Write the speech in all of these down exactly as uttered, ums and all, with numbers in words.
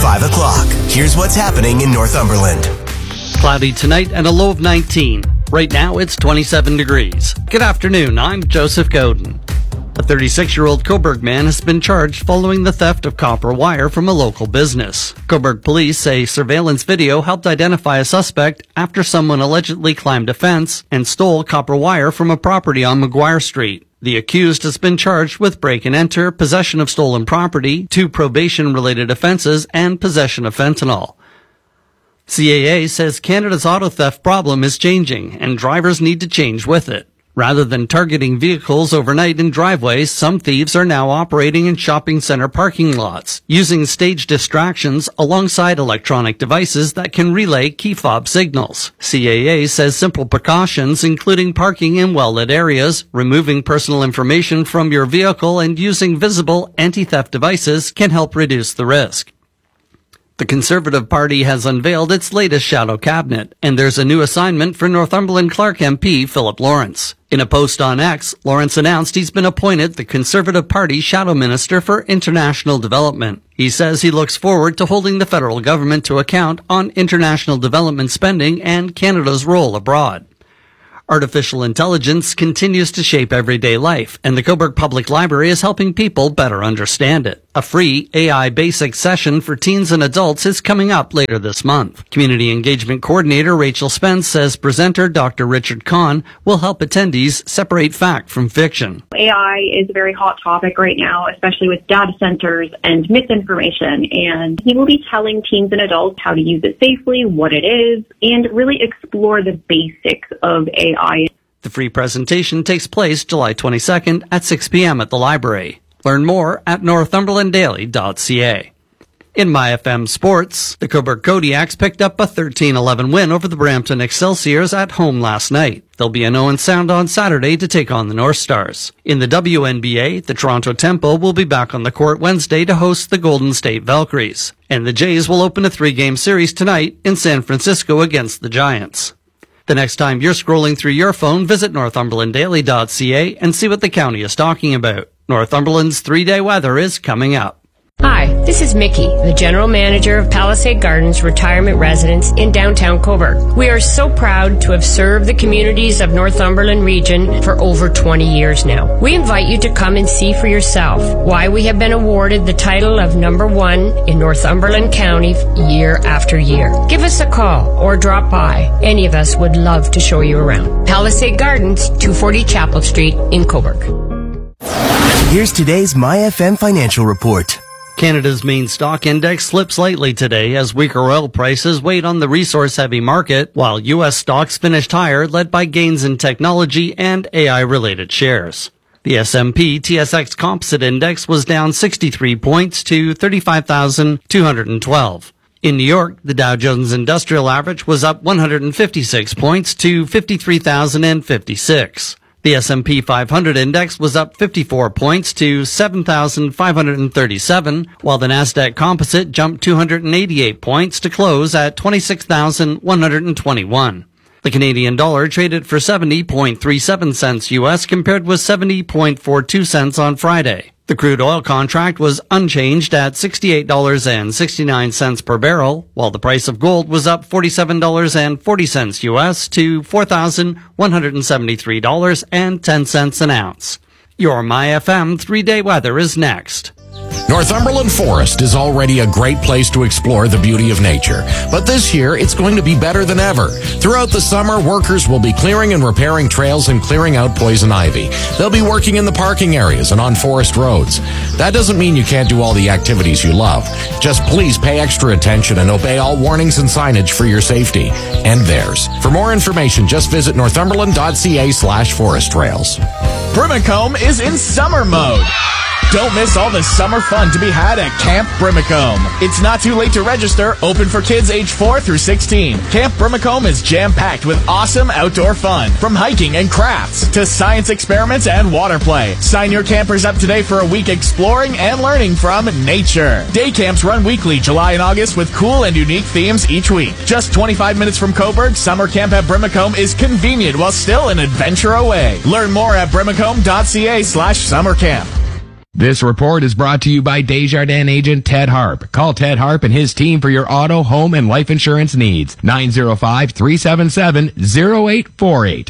five o'clock. Here's what's happening in Northumberland. Cloudy tonight and a low of nineteen. Right now it's twenty-seven degrees. Good afternoon, I'm Joseph Godin. A thirty-six-year-old Cobourg man has been charged following the theft of copper wire from a local business. Cobourg police say surveillance video helped identify a suspect after someone allegedly climbed a fence and stole copper wire from a property on McGuire Street. The accused has been charged with break and enter, possession of stolen property, two probation-related offenses, and possession of fentanyl. C A A says Canada's auto theft problem is changing, and drivers need to change with it. Rather than targeting vehicles overnight in driveways, some thieves are now operating in shopping center parking lots, using staged distractions alongside electronic devices that can relay key fob signals. C A A says simple precautions, including parking in well-lit areas, removing personal information from your vehicle, and using visible anti-theft devices can help reduce the risk. The Conservative Party has unveiled its latest shadow cabinet, and there's a new assignment for Northumberland Clark M P Philip Lawrence. In a post on X, Lawrence announced he's been appointed the Conservative Party Shadow Minister for International Development. He says he looks forward to holding the federal government to account on international development spending and Canada's role abroad. Artificial intelligence continues to shape everyday life, and the Cobourg Public Library is helping people better understand it. A free A I basic session for teens and adults is coming up later this month. Community Engagement Coordinator Rachel Spence says presenter Doctor Richard Kahn will help attendees separate fact from fiction. A I is a very hot topic right now, especially with data centers and misinformation, and he will be telling teens and adults how to use it safely, what it is, and really explore the basics of A I. The free presentation takes place July twenty-second at six p.m. at the library. Learn more at northumberland daily dot c a. In My F M Sports, the Cobourg Kodiaks picked up a thirteen eleven win over the Brampton Excelsiors at home last night. There'll be an Owen Sound on Saturday to take on the North Stars. In the W N B A, the Toronto Temple will be back on the court Wednesday to host the Golden State Valkyries. And the Jays will open a three-game series tonight in San Francisco against the Giants. The next time you're scrolling through your phone, visit northumberland daily dot c a and see what the county is talking about. Northumberland's three-day weather is coming up. Hi, this is Mickey, the General Manager of Palisade Gardens Retirement Residence in downtown Cobourg. We are so proud to have served the communities of Northumberland region for over twenty years now. We invite you to come and see for yourself why we have been awarded the title of number one in Northumberland County year after year. Give us a call or drop by. Any of us would love to show you around. Palisade Gardens, two forty Chapel Street in Cobourg. Here's today's My F M financial report. Canada's main stock index slipped slightly today as weaker oil prices weighed on the resource-heavy market, while U S stocks finished higher, led by gains in technology and A I-related shares. The S and P T S X Composite Index was down sixty-three points to thirty-five thousand two hundred twelve. In New York, the Dow Jones Industrial Average was up one hundred fifty-six points to fifty-three thousand fifty-six. The S and P five hundred index was up fifty-four points to seven thousand five hundred thirty-seven, while the Nasdaq Composite jumped two hundred eighty-eight points to close at twenty-six thousand one hundred twenty-one. The Canadian dollar traded for seventy point three seven cents U S compared with seventy point four two cents on Friday. The crude oil contract was unchanged at sixty-eight dollars and sixty-nine cents per barrel, while the price of gold was up forty-seven dollars and forty cents U S to four thousand one hundred seventy-three dollars and ten cents an ounce. Your My F M three-day weather is next. Northumberland Forest is already a great place to explore the beauty of nature, but this year it's going to be better than ever. Throughout the summer, workers will be clearing and repairing trails and clearing out poison ivy. They'll be working in the parking areas and on forest roads. That doesn't mean you can't do all the activities you love. Just please pay extra attention and obey all warnings and signage for your safety and theirs. For more information, just visit northumberland dot c a slash forest trails. Brimacombe is in summer mode. Don't miss all the summer fun to be had at Camp Brimacombe. It's not too late to register, open for kids age four through sixteen. Camp Brimacombe is jam-packed with awesome outdoor fun, from hiking and crafts to science experiments and water play. Sign your campers up today for a week exploring and learning from nature. Day camps run weekly, July and August, with cool and unique themes each week. Just twenty-five minutes from Cobourg, summer camp at Brimacombe is convenient while still an adventure away. Learn more at brimacombe dot c a slash summer camp. This report is brought to you by Desjardins agent Ted Harp. Call Ted Harp and his team for your auto, home, and life insurance needs. nine oh five, three seven seven, oh eight four eight.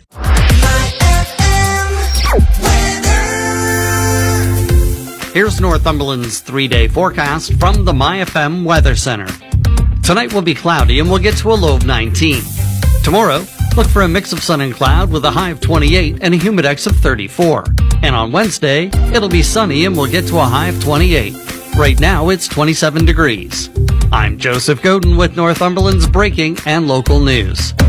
Here's Northumberland's three-day forecast from the My F M Weather Center. Tonight will be cloudy and we'll get to a low of nineteen. Tomorrow, look for a mix of sun and cloud with a high of twenty-eight and a humidex of thirty-four. And on Wednesday, it'll be sunny and we'll get to a high of twenty-eight. Right now, it's twenty-seven degrees. I'm Joseph Godin with Northumberland's breaking and local news.